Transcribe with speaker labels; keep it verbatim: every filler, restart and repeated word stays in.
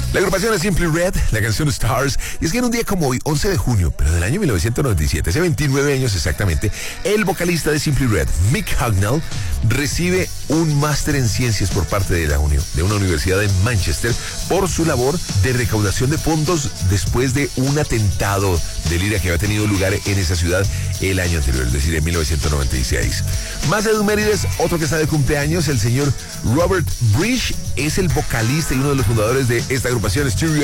Speaker 1: La agrupación es Simply Red, la canción Stars, y es que en un día como hoy, once de junio, pero del año mil novecientos noventa y siete, hace veintinueve años exactamente, el vocalista de Simply Red, Mick Hucknall, recibe un máster en ciencias por parte de, la uni- de una universidad de Manchester por su labor de recaudación de fondos después de un atentado del IRA que había tenido lugar en esa ciudad el año anterior, es decir, en mil novecientos noventa y seis. Más efemérides, otro que está de cumpleaños, el señor Robert Bridge, es el vocalista y uno de los fundadores de esta agrupación, Stereo